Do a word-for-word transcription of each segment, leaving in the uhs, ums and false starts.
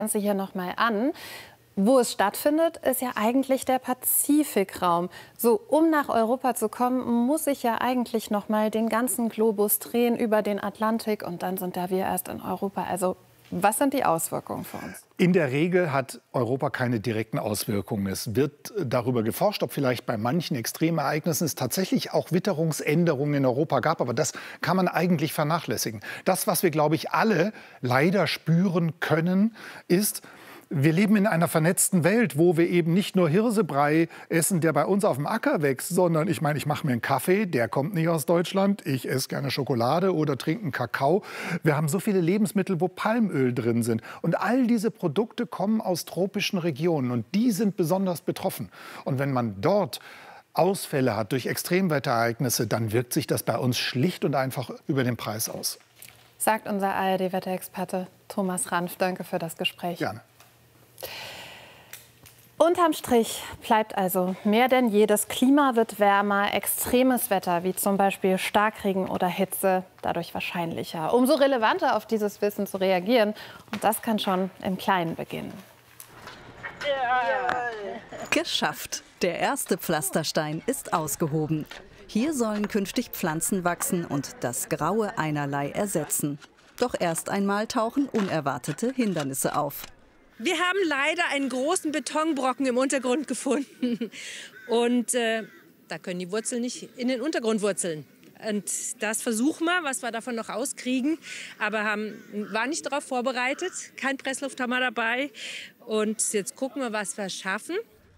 Sie hier noch mal an. Wo es stattfindet, ist ja eigentlich der Pazifikraum. So, um nach Europa zu kommen, muss ich ja eigentlich noch mal den ganzen Globus drehen über den Atlantik und dann sind da wir erst in Europa. Also, was sind die Auswirkungen für uns? In der Regel hat Europa keine direkten Auswirkungen. Es wird darüber geforscht, ob vielleicht bei manchen Extremereignissen es tatsächlich auch Witterungsänderungen in Europa gab. Aber das kann man eigentlich vernachlässigen. Das, was wir, glaube ich, alle leider spüren können, ist: Wir leben in einer vernetzten Welt, wo wir eben nicht nur Hirsebrei essen, der bei uns auf dem Acker wächst, sondern ich meine, ich mache mir einen Kaffee, der kommt nicht aus Deutschland. Ich esse gerne Schokolade oder trinke einen Kakao. Wir haben so viele Lebensmittel, wo Palmöl drin sind. Und all diese Produkte kommen aus tropischen Regionen und die sind besonders betroffen. Und wenn man dort Ausfälle hat durch Extremwetterereignisse, dann wirkt sich das bei uns schlicht und einfach über den Preis aus. Sagt unser A R D-Wetterexperte Thomas Ranf. Danke für das Gespräch. Gerne. Unterm Strich bleibt also mehr denn je, das Klima wird wärmer, extremes Wetter wie zum Beispiel Starkregen oder Hitze dadurch wahrscheinlicher. Umso relevanter auf dieses Wissen zu reagieren, und das kann schon im Kleinen beginnen. Geschafft! Der erste Pflasterstein ist ausgehoben. Hier sollen künftig Pflanzen wachsen und das Graue einerlei ersetzen. Doch erst einmal tauchen unerwartete Hindernisse auf. Wir haben leider einen großen Betonbrocken im Untergrund gefunden. Und äh, da können die Wurzeln nicht in den Untergrund wurzeln. Und das versuchen wir, was wir davon noch rauskriegen. Aber haben, waren nicht darauf vorbereitet. Kein Presslufthammer dabei. Und jetzt gucken wir, was wir schaffen.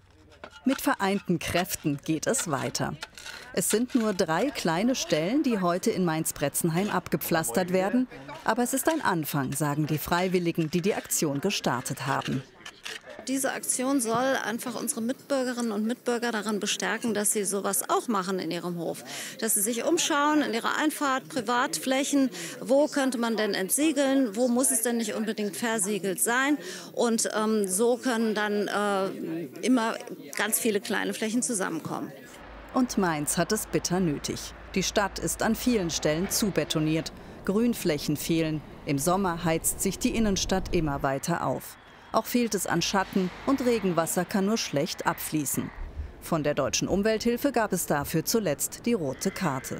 Mit vereinten Kräften geht es weiter. Es sind nur drei kleine Stellen, die heute in Mainz-Bretzenheim abgepflastert werden. Aber es ist ein Anfang, sagen die Freiwilligen, die die Aktion gestartet haben. Diese Aktion soll einfach unsere Mitbürgerinnen und Mitbürger daran bestärken, dass sie sowas auch machen in ihrem Hof. Dass sie sich umschauen in ihrer Einfahrt, Privatflächen, wo könnte man denn entsiegeln, wo muss es denn nicht unbedingt versiegelt sein. Und ähm, so können dann äh, immer ganz viele kleine Flächen zusammenkommen. Und Mainz hat es bitter nötig. Die Stadt ist an vielen Stellen zubetoniert. Grünflächen fehlen. Im Sommer heizt sich die Innenstadt immer weiter auf. Auch fehlt es an Schatten und Regenwasser kann nur schlecht abfließen. Von der Deutschen Umwelthilfe gab es dafür zuletzt die rote Karte.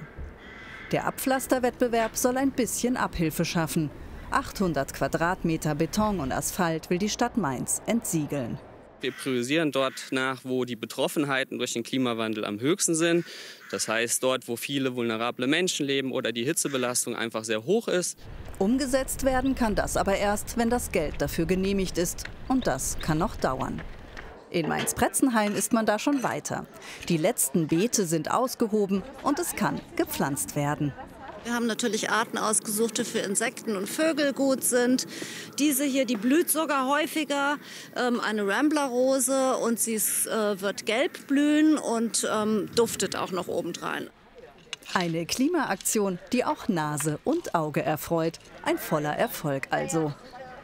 Der Abpflasterwettbewerb soll ein bisschen Abhilfe schaffen. achthundert Quadratmeter Beton und Asphalt will die Stadt Mainz entsiegeln. Wir priorisieren dort nach, wo die Betroffenheiten durch den Klimawandel am höchsten sind. Das heißt, dort, wo viele vulnerable Menschen leben oder die Hitzebelastung einfach sehr hoch ist. Umgesetzt werden kann das aber erst, wenn das Geld dafür genehmigt ist. Und das kann noch dauern. In Mainz-Bretzenheim ist man da schon weiter. Die letzten Beete sind ausgehoben und es kann gepflanzt werden. Wir haben natürlich Arten ausgesucht, die für Insekten und Vögel gut sind. Diese hier, die blüht sogar häufiger, ähm, eine Ramblerrose, und sie ist, äh, wird gelb blühen und ähm, duftet auch noch obendrein. Eine Klimaaktion, die auch Nase und Auge erfreut. Ein voller Erfolg also.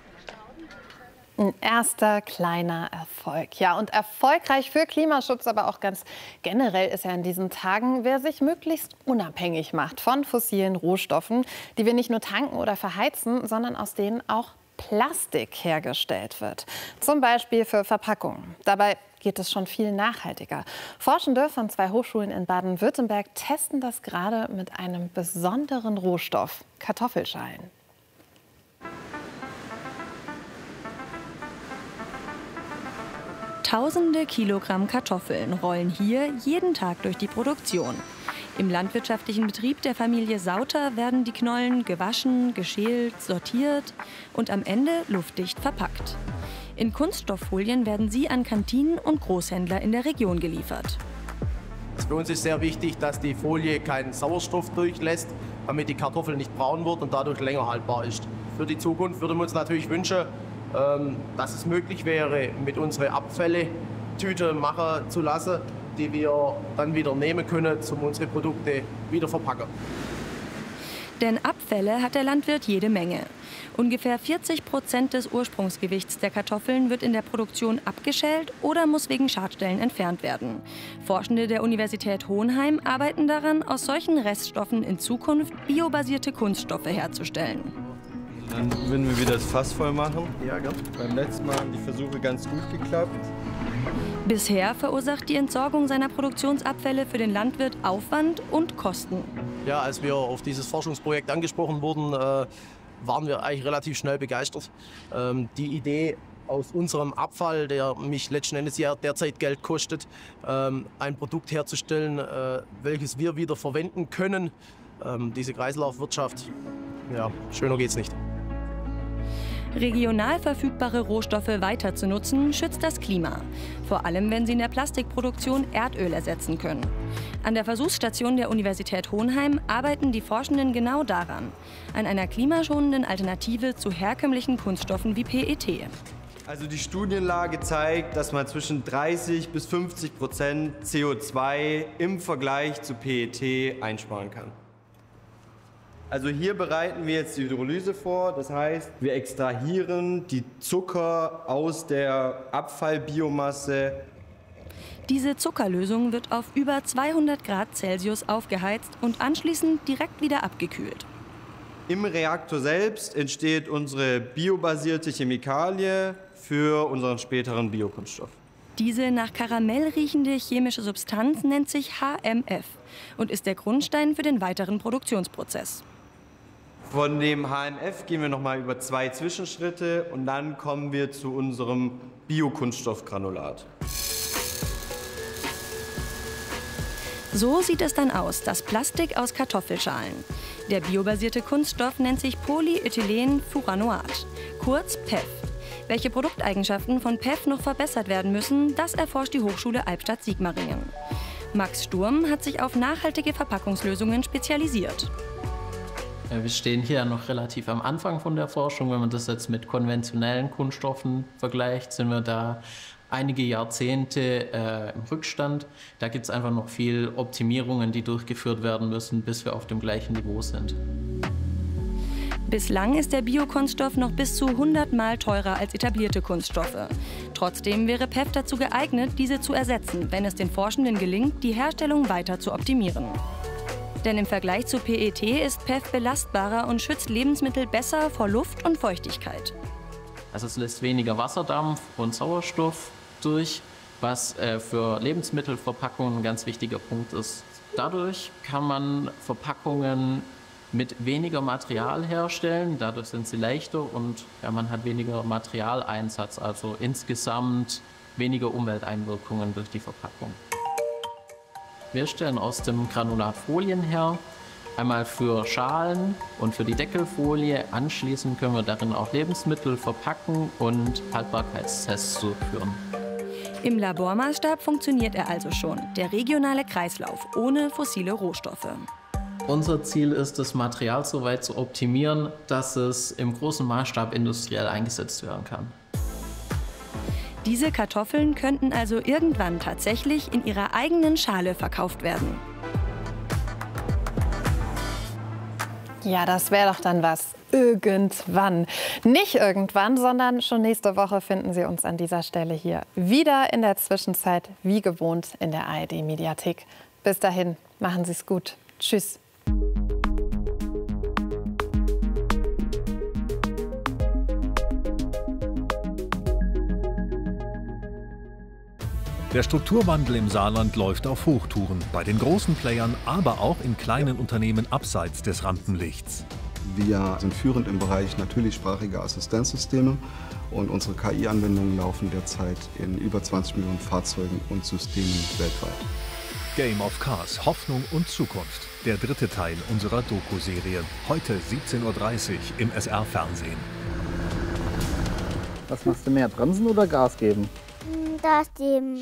Ein erster kleiner Erfolg. Ja, und erfolgreich für Klimaschutz, aber auch ganz generell ist ja in diesen Tagen, wer sich möglichst unabhängig macht von fossilen Rohstoffen, die wir nicht nur tanken oder verheizen, sondern aus denen auch Plastik hergestellt wird. Zum Beispiel für Verpackungen. Dabei geht es schon viel nachhaltiger. Forschende von zwei Hochschulen in Baden-Württemberg testen das gerade mit einem besonderen Rohstoff: Kartoffelschalen. Tausende Kilogramm Kartoffeln rollen hier jeden Tag durch die Produktion. Im landwirtschaftlichen Betrieb der Familie Sauter werden die Knollen gewaschen, geschält, sortiert und am Ende luftdicht verpackt. In Kunststofffolien werden sie an Kantinen und Großhändler in der Region geliefert. Für uns ist sehr wichtig, dass die Folie keinen Sauerstoff durchlässt, damit die Kartoffel nicht braun wird und dadurch länger haltbar ist. Für die Zukunft würden wir uns natürlich wünschen, dass es möglich wäre, mit unseren Abfälle Tüte machen zu lassen, die wir dann wieder nehmen können, um unsere Produkte wieder verpacken. Denn Abfälle hat der Landwirt jede Menge. Ungefähr vierzig Prozent des Ursprungsgewichts der Kartoffeln wird in der Produktion abgeschält oder muss wegen Schadstellen entfernt werden. Forschende der Universität Hohenheim arbeiten daran, aus solchen Reststoffen in Zukunft biobasierte Kunststoffe herzustellen. Dann würden wir wieder das Fass voll machen. Ja, gell? Beim letzten Mal haben die Versuche ganz gut geklappt. Bisher verursacht die Entsorgung seiner Produktionsabfälle für den Landwirt Aufwand und Kosten. Ja, als wir auf dieses Forschungsprojekt angesprochen wurden, äh, waren wir eigentlich relativ schnell begeistert. Ähm, die Idee, aus unserem Abfall, der mich letzten Endes ja derzeit Geld kostet, ähm, ein Produkt herzustellen, äh, welches wir wieder verwenden können. Ähm, diese Kreislaufwirtschaft, ja, schöner geht's nicht. Regional verfügbare Rohstoffe weiter zu nutzen, schützt das Klima. Vor allem, wenn sie in der Plastikproduktion Erdöl ersetzen können. An der Versuchsstation der Universität Hohenheim arbeiten die Forschenden genau daran. An einer klimaschonenden Alternative zu herkömmlichen Kunststoffen wie P E T. Also die Studienlage zeigt, dass man zwischen dreißig bis fünfzig Prozent C O zwei im Vergleich zu P E T einsparen kann. Also hier bereiten wir jetzt die Hydrolyse vor. Das heißt, wir extrahieren die Zucker aus der Abfallbiomasse. Diese Zuckerlösung wird auf über zweihundert Grad Celsius aufgeheizt und anschließend direkt wieder abgekühlt. Im Reaktor selbst entsteht unsere biobasierte Chemikalie für unseren späteren Biokunststoff. Diese nach Karamell riechende chemische Substanz nennt sich H M F und ist der Grundstein für den weiteren Produktionsprozess. Von dem H M F gehen wir noch mal über zwei Zwischenschritte und dann kommen wir zu unserem Biokunststoffgranulat. So sieht es dann aus, das Plastik aus Kartoffelschalen. Der biobasierte Kunststoff nennt sich Polyethylenfuranoat, kurz P E F. Welche Produkteigenschaften von P E F noch verbessert werden müssen, das erforscht die Hochschule Albstadt-Sigmaringen. Max Sturm hat sich auf nachhaltige Verpackungslösungen spezialisiert. Wir stehen hier noch relativ am Anfang von der Forschung. Wenn man das jetzt mit konventionellen Kunststoffen vergleicht, sind wir da einige Jahrzehnte äh, im Rückstand. Da gibt es einfach noch viel Optimierungen, die durchgeführt werden müssen, bis wir auf dem gleichen Niveau sind. Bislang ist der Biokunststoff noch bis zu hundert Mal teurer als etablierte Kunststoffe. Trotzdem wäre P E F dazu geeignet, diese zu ersetzen, wenn es den Forschenden gelingt, die Herstellung weiter zu optimieren. Denn im Vergleich zu P E T ist P E F belastbarer und schützt Lebensmittel besser vor Luft und Feuchtigkeit. Also es lässt weniger Wasserdampf und Sauerstoff durch, was äh, für Lebensmittelverpackungen ein ganz wichtiger Punkt ist. Dadurch kann man Verpackungen mit weniger Material herstellen, dadurch sind sie leichter und ja, man hat weniger Materialeinsatz, also insgesamt weniger Umwelteinwirkungen durch die Verpackung. Wir stellen aus dem Granulat Folien her, einmal für Schalen und für die Deckelfolie. Anschließend können wir darin auch Lebensmittel verpacken und Haltbarkeitstests durchführen. Im Labormaßstab funktioniert er also schon, der regionale Kreislauf ohne fossile Rohstoffe. Unser Ziel ist, das Material so weit zu optimieren, dass es im großen Maßstab industriell eingesetzt werden kann. Diese Kartoffeln könnten also irgendwann tatsächlich in ihrer eigenen Schale verkauft werden. Ja, das wäre doch dann was. Irgendwann. Nicht irgendwann, sondern schon nächste Woche finden Sie uns an dieser Stelle hier wieder. In der Zwischenzeit, wie gewohnt, in der A R D-Mediathek. Bis dahin, machen Sie es gut. Tschüss. Der Strukturwandel im Saarland läuft auf Hochtouren, bei den großen Playern, aber auch in kleinen Unternehmen abseits des Rampenlichts. Wir sind führend im Bereich natürlichsprachige Assistenzsysteme und unsere K I-Anwendungen laufen derzeit in über zwanzig Millionen Fahrzeugen und Systemen weltweit. Game of Cars, Hoffnung und Zukunft. Der dritte Teil unserer Doku-Serie. Heute siebzehn Uhr dreißig im S R-Fernsehen. Was machst du mehr, bremsen oder Gas geben? Gas geben.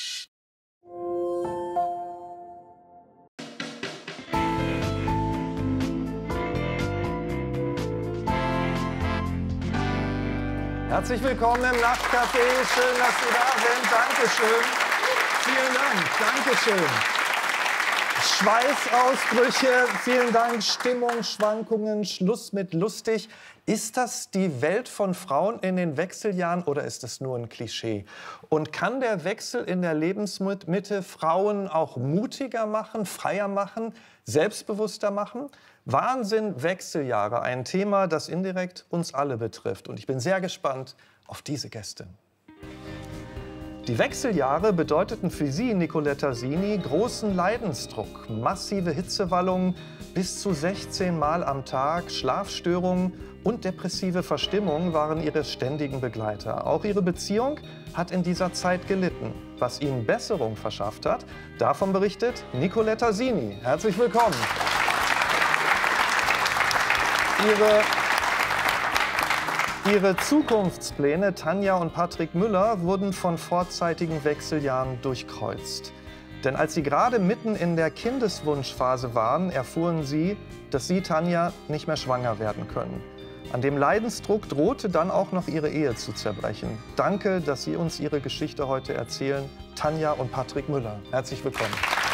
Herzlich willkommen im Nachtcafé. Schön, dass Sie da sind. Dankeschön. Vielen Dank. Dankeschön. Schweißausbrüche, vielen Dank, Stimmungsschwankungen, Schluss mit lustig. Ist das die Welt von Frauen in den Wechseljahren oder ist das nur ein Klischee? Und kann der Wechsel in der Lebensmitte Frauen auch mutiger machen, freier machen, selbstbewusster machen? Wahnsinn, Wechseljahre, ein Thema, das indirekt uns alle betrifft. Und ich bin sehr gespannt auf diese Gäste. Die Wechseljahre bedeuteten für sie, Nicoletta Sini, großen Leidensdruck, massive Hitzewallungen, bis zu sechzehn Mal am Tag, Schlafstörungen und depressive Verstimmung waren ihre ständigen Begleiter. Auch ihre Beziehung hat in dieser Zeit gelitten. Was ihnen Besserung verschafft hat, davon berichtet Nicoletta Sini. Herzlich willkommen. Ihre Ihre Zukunftspläne, Tanja und Patrick Müller, wurden von vorzeitigen Wechseljahren durchkreuzt. Denn als sie gerade mitten in der Kindeswunschphase waren, erfuhren sie, dass sie, Tanja, nicht mehr schwanger werden können. An dem Leidensdruck drohte dann auch noch ihre Ehe zu zerbrechen. Danke, dass Sie uns Ihre Geschichte heute erzählen, Tanja und Patrick Müller. Herzlich willkommen.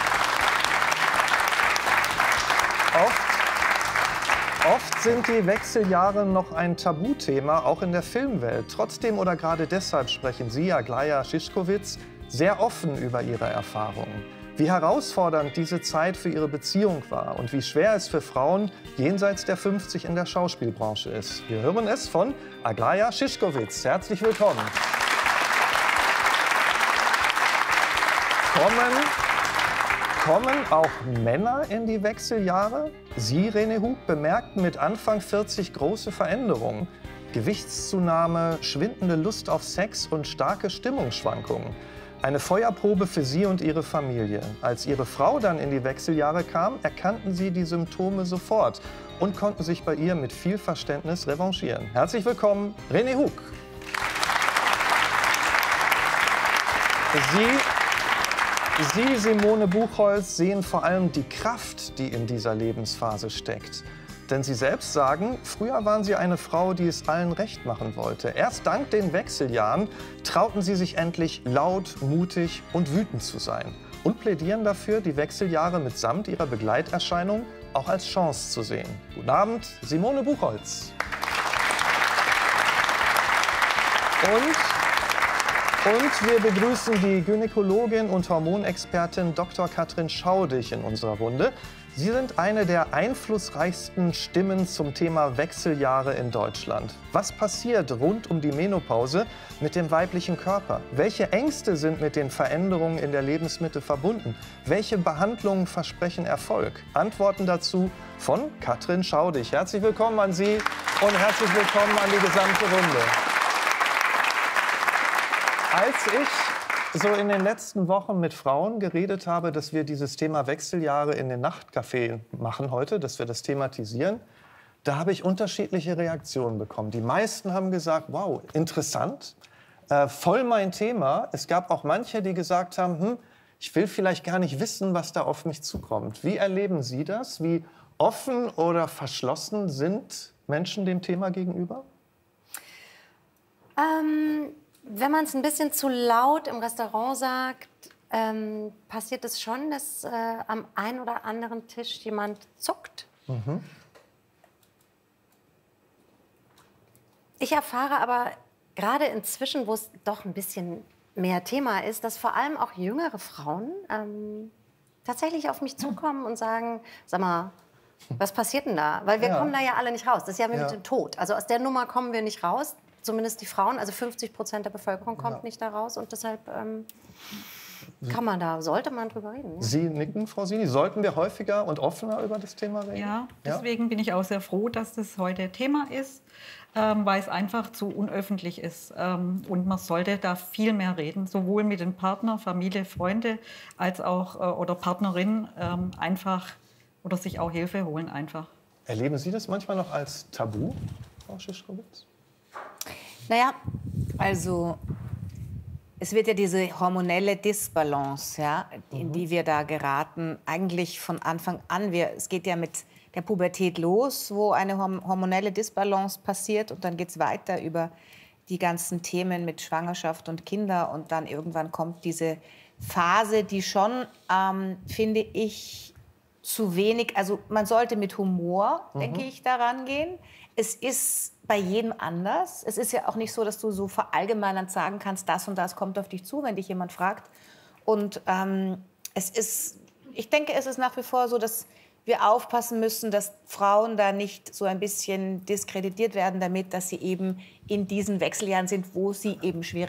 Oft Oft sind die Wechseljahre noch ein Tabuthema, auch in der Filmwelt. Trotzdem oder gerade deshalb sprechen Sie, Aglaja Szyszkowitz, sehr offen über Ihre Erfahrungen. Wie herausfordernd diese Zeit für Ihre Beziehung war und wie schwer es für Frauen jenseits der fünfzig in der Schauspielbranche ist. Wir hören es von Aglaja Szyszkowitz. Herzlich willkommen. Kommen Kommen auch Männer in die Wechseljahre? Sie, René Hug, bemerkten mit Anfang vierzig große Veränderungen. Gewichtszunahme, schwindende Lust auf Sex und starke Stimmungsschwankungen. Eine Feuerprobe für Sie und Ihre Familie. Als Ihre Frau dann in die Wechseljahre kam, erkannten Sie die Symptome sofort und konnten sich bei ihr mit viel Verständnis revanchieren. Herzlich willkommen, René Hug. Sie Sie, Simone Buchholz, sehen vor allem die Kraft, die in dieser Lebensphase steckt. Denn Sie selbst sagen, früher waren Sie eine Frau, die es allen recht machen wollte. Erst dank den Wechseljahren trauten Sie sich endlich laut, mutig und wütend zu sein. Und plädieren dafür, die Wechseljahre mitsamt ihrer Begleiterscheinung auch als Chance zu sehen. Guten Abend, Simone Buchholz. Und Und wir begrüßen die Gynäkologin und Hormonexpertin Doktor Katrin Schaudig in unserer Runde. Sie sind eine der einflussreichsten Stimmen zum Thema Wechseljahre in Deutschland. Was passiert rund um die Menopause mit dem weiblichen Körper? Welche Ängste sind mit den Veränderungen in der Lebensmitte verbunden? Welche Behandlungen versprechen Erfolg? Antworten dazu von Katrin Schaudig. Herzlich willkommen an Sie und herzlich willkommen an die gesamte Runde. Als ich so in den letzten Wochen mit Frauen geredet habe, dass wir dieses Thema Wechseljahre in den Nachtcafé machen heute, dass wir das thematisieren, da habe ich unterschiedliche Reaktionen bekommen. Die meisten haben gesagt, wow, interessant, äh, voll mein Thema. Es gab auch manche, die gesagt haben, hm, ich will vielleicht gar nicht wissen, was da auf mich zukommt. Wie erleben Sie das? Wie offen oder verschlossen sind Menschen dem Thema gegenüber? Ähm Wenn man es ein bisschen zu laut im Restaurant sagt, ähm, passiert es schon, dass äh, am einen oder anderen Tisch jemand zuckt. Mhm. Ich erfahre aber gerade inzwischen, wo es doch ein bisschen mehr Thema ist, dass vor allem auch jüngere Frauen ähm, tatsächlich auf mich zukommen und sagen, sag mal, was passiert denn da? Weil wir ja. kommen da ja alle nicht raus. Das ist ja wie ja. mit dem Tod. Also aus der Nummer kommen wir nicht raus. Zumindest die Frauen, also fünfzig Prozent der Bevölkerung kommt ja. nicht da raus. Und deshalb ähm, kann man da, sollte man drüber reden. Ja. Sie nicken, Frau Sini. Sollten wir häufiger und offener über das Thema reden? Ja, deswegen ja? bin ich auch sehr froh, dass das heute Thema ist, ähm, weil es einfach zu unöffentlich ist. Ähm, und man sollte da viel mehr reden, sowohl mit den Partnern, Familie, Freunde, als auch äh, oder Partnerin ähm, einfach oder sich auch Hilfe holen einfach. Erleben Sie das manchmal noch als Tabu, Frau Szyszkowitz? Naja, also es wird ja diese hormonelle Disbalance, ja, in mhm. die wir da geraten, eigentlich von Anfang an. Wir, es geht ja mit der Pubertät los, wo eine hormonelle Disbalance passiert und dann geht es weiter über die ganzen Themen mit Schwangerschaft und Kinder und dann irgendwann kommt diese Phase, die schon, ähm, finde ich, zu wenig, also man sollte mit Humor, mhm. denke ich, daran gehen. Es ist bei jedem anders. Es ist ja auch nicht so, dass du so verallgemeinernd sagen kannst, das und das kommt auf dich zu, wenn dich jemand fragt. Und ähm, es ist, ich denke, es ist nach wie vor so, dass wir aufpassen müssen, dass Frauen da nicht so ein bisschen diskreditiert werden damit, dass sie eben in diesen Wechseljahren sind, wo sie eben schwere